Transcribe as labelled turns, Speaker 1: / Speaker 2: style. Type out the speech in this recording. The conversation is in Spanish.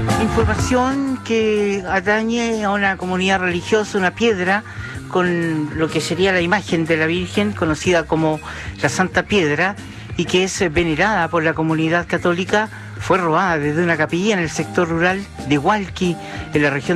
Speaker 1: Información que atañe a una comunidad religiosa, una piedra con lo que sería la imagen de la Virgen, conocida como la Santa Piedra, y que es venerada por la comunidad católica, fue robada desde una capilla en el sector rural de Hualqui, en la región